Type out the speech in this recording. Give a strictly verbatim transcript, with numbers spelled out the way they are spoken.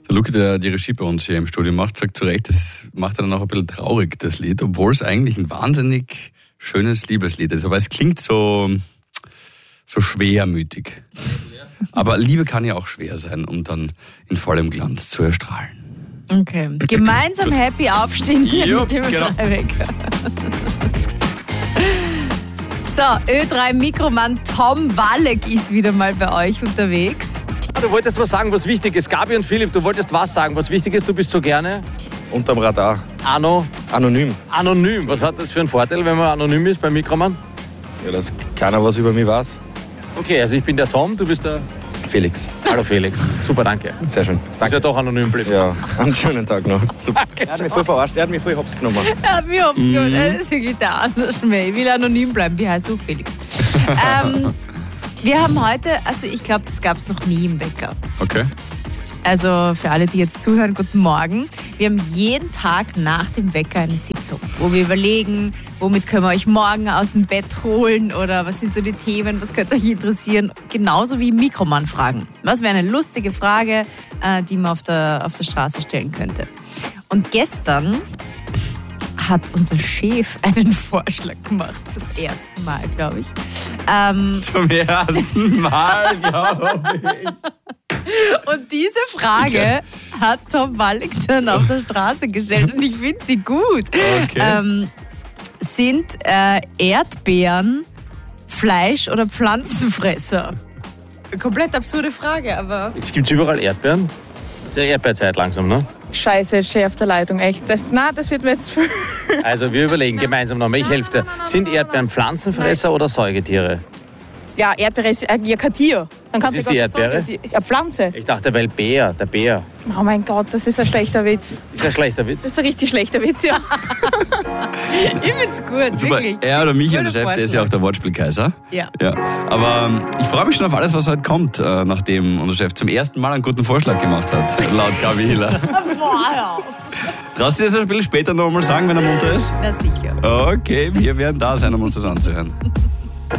Der Luki, der die Regie bei uns hier im Studio macht, sagt zu Recht, das macht er dann auch ein bisschen traurig, das Lied, obwohl es eigentlich ein wahnsinnig schönes Liebeslied ist. Aber es klingt so, so schwermütig. Aber Liebe kann ja auch schwer sein, um dann in vollem Glanz zu erstrahlen. Okay. Gemeinsam happy aufstehen Jo, mit dem genau. Ö drei Wecker. So, Ö drei Mikromann Tom Walleck ist wieder mal bei euch unterwegs. Du wolltest was sagen, was wichtig ist. Gabi und Philipp, du wolltest was sagen, was wichtig ist. Du bist so gerne Unterm Radar. Ano, Anonym. anonym. Was hat das für einen Vorteil, wenn man anonym ist beim Mikromann? Ja, dass keiner was über mich weiß. Okay, also ich bin der Tom, du bist der... Felix. Hallo Felix. Super, danke. Sehr schön. Du bist ja doch anonym geblieben. Ja, einen schönen Tag noch. Super. Er hat mich voll verarscht, er hat mich voll hops genommen. Er hat mich hops geholt. Das ist wirklich der Ansatzschmäh. Ich will anonym bleiben. Wie heißt du, Felix? ähm, wir haben heute, also ich glaube, das gab es noch nie im Wecker. Okay. Also für alle, die jetzt zuhören, guten Morgen. Wir haben jeden Tag nach dem Wecker eine Sitzung, wo wir überlegen, womit können wir euch morgen aus dem Bett holen oder was sind so die Themen, was könnte euch interessieren. Genauso wie Mikromann fragen. Was wäre eine lustige Frage, äh, die man auf der, auf der Straße stellen könnte. Und gestern hat unser Chef einen Vorschlag gemacht, zum ersten Mal, glaube ich. Ähm, Zum ersten Mal, glaube ich. Und diese Frage hat Tom Walleck dann auf der Straße gestellt und ich finde sie gut. Okay. Ähm, sind äh, Erdbeeren Fleisch- oder Pflanzenfresser? Komplett absurde Frage, aber... Jetzt gibt es überall Erdbeeren. Das ist ja Erdbeerzeit langsam, ne? Scheiße, Chef auf der Leitung, echt. Das, na, das wird mir jetzt... Also wir überlegen gemeinsam nochmal. Ich helfe dir. Sind Erdbeeren Pflanzenfresser oder Säugetiere? Ja, Erdbeere ist äh, ja kein Tier. Dann kannst Was du ist gar die nicht sagen, Erdbeere? die- Ja, Pflanze. Ich dachte, weil Bär, der Bär. Oh mein Gott, das ist ein schlechter Witz. Ist ein schlechter Witz. Das ist ein richtig schlechter Witz, ja. Ich find's gut, Super, wirklich. er oder mich und der Guter Chef, der ist ja auch Vorschlag. der Wortspielkaiser. Ja. Ja. Aber ähm, ich freue mich schon auf alles, was heute kommt, äh, nachdem unser Chef zum ersten Mal einen guten Vorschlag gemacht hat, laut Gabi Hiller. Traust du dir das ein bisschen später noch mal sagen, wenn er munter ist? Na sicher. Okay, wir werden da sein, um uns das anzuhören.